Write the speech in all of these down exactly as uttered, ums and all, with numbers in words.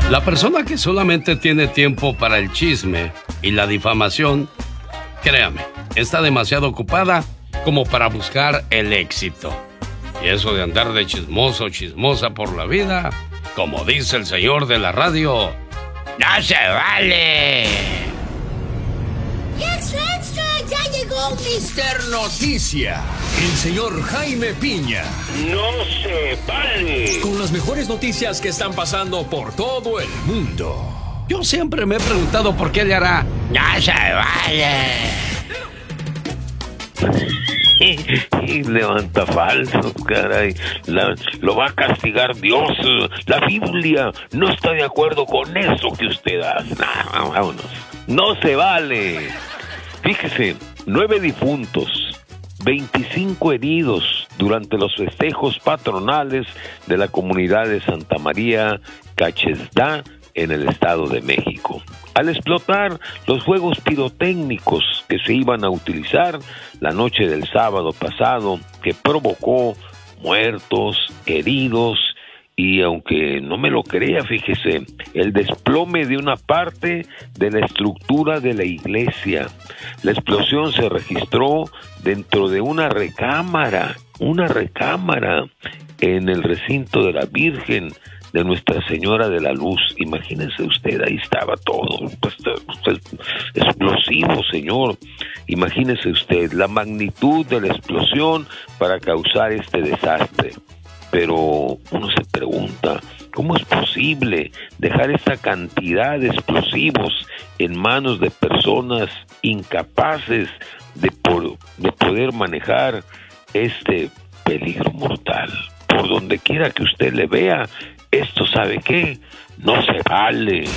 La persona que solamente tiene tiempo para el chisme y la difamación, créame, está demasiado ocupada como para buscar el éxito. Y eso de andar de chismoso o chismosa por la vida, como dice el señor de la radio, ¡no se vale! ¡Extra, extra! ¡Ya llegó mister Noticia! El señor Jaime Piña. ¡No se vale! Con las mejores noticias que están pasando por todo el mundo. Yo siempre me he preguntado por qué le hará ¡no se vale! Y levanta falsos, caray. La, lo va a castigar Dios. La Biblia no está de acuerdo con eso que usted hace. Nah, vámonos. No se vale. Fíjese, nueve difuntos, veinticinco heridos durante los festejos patronales de la comunidad de Santa María Cachezdá en el Estado de México. Al explotar los fuegos pirotécnicos que se iban a utilizar la noche del sábado pasado, que provocó muertos, heridos y, aunque no me lo crea, fíjese, el desplome de una parte de la estructura de la iglesia. La explosión se registró dentro de una recámara, una recámara en el recinto de la Virgen de Nuestra Señora de la Luz. Imagínense usted, ahí estaba todo, pues, pues, explosivo, señor. Imagínese usted la magnitud de la explosión para causar este desastre. Pero uno se pregunta, ¿cómo es posible dejar esta cantidad de explosivos en manos de personas incapaces de, por, de poder manejar este peligro mortal? Por donde quiera que usted le vea, esto, ¿sabe qué? No se vale.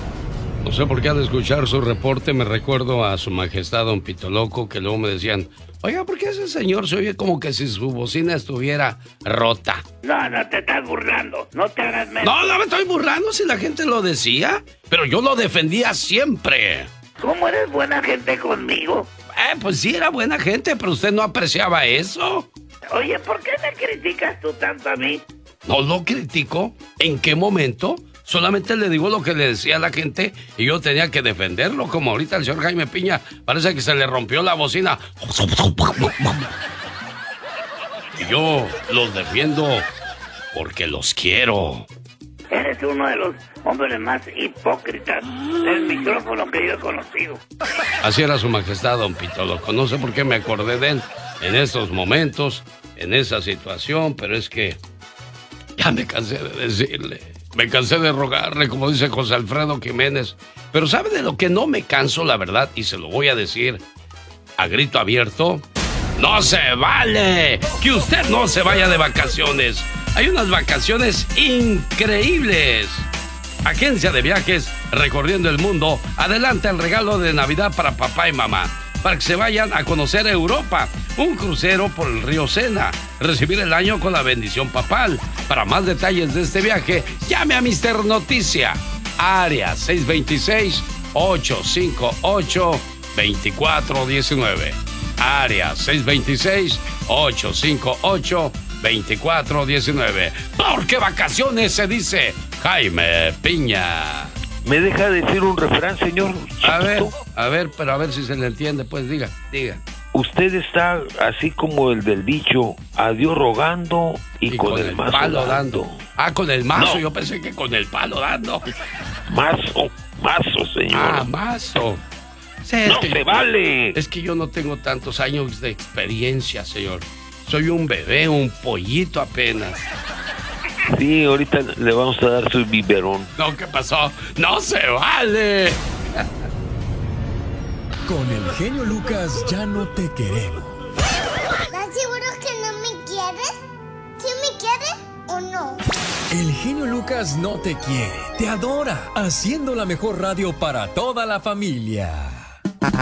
No sé por qué al escuchar su reporte me recuerdo a su majestad Don Pito Loco, que luego me decían, oiga, ¿por qué ese señor se oye como que si su bocina estuviera rota? No, no te estás burlando, no te hagas menos. No, no me estoy burlando si la gente lo decía, pero yo lo defendía siempre. ¿Cómo eres buena gente conmigo? Eh, pues sí era buena gente, pero usted no apreciaba eso. Oye, ¿por qué me criticas tú tanto a mí? No lo critico. ¿En qué momento? Solamente le digo lo que le decía a la gente y yo tenía que defenderlo, como ahorita el señor Jaime Piña. Parece que se le rompió la bocina. Y yo los defiendo porque los quiero. Eres uno de los hombres más hipócritas del micrófono que yo he conocido. Así era su majestad, Don Pito Loco. No sé por qué me acordé de él en estos momentos, en esa situación, pero es que ya me cansé de decirle, me cansé de rogarle, como dice José Alfredo Jiménez. Pero ¿sabe de lo que no me canso, la verdad? Y se lo voy a decir a grito abierto. ¡No se vale que usted no se vaya de vacaciones! Hay unas vacaciones increíbles. Agencia de Viajes Recorriendo el Mundo adelanta el regalo de Navidad para papá y mamá, para que se vayan a conocer Europa. Un crucero por el río Sena. Recibir el año con la bendición papal. Para más detalles de este viaje, llame a mister Noticia. Área seis dos seis, ocho cinco ocho, dos cuatro uno nueve. Área seis dos seis, ocho cinco ocho, dos cuatro uno nueve. Porque vacaciones se dice Jaime Piña. ¿Me deja decir un refrán, señor? A ver, a ver, pero a ver si se le entiende, pues diga, diga. Usted está así como el del dicho, a Dios rogando y, y con, con el, el mazo palo dando. dando. Ah, con el mazo, no. Yo pensé que con el palo dando. Mazo, mazo, señor. Ah, mazo. Sí, no que, se vale. Es que yo no tengo tantos años de experiencia, señor. Soy un bebé, un pollito apenas. Sí, ahorita le vamos a dar su biberón. No, ¿qué pasó? ¡No se vale! Con el genio Lucas ya no te queremos. ¿Estás seguro que no me quieres? ¿Sí me quieres o no? El genio Lucas no te quiere, te adora, haciendo la mejor radio para toda la familia.